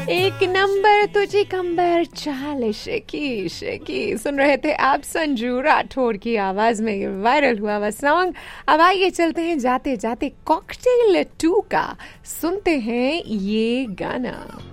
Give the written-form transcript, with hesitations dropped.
एक नंबर तुझे कंबर चाल शेकी शेकी सुन रहे थे आप संजू राठौर की आवाज में ये वायरल हुआ हुआ सॉन्ग। अब आइए चलते हैं जाते जाते कॉकटेल 2 का सुनते हैं ये गाना।